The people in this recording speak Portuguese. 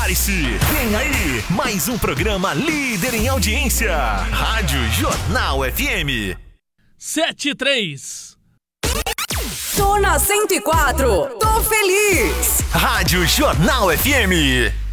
Prepare-se, vem aí, mais um programa líder em audiência. Rádio Jornal FM. 7-3. Tô na 104, tô feliz. Rádio Jornal FM.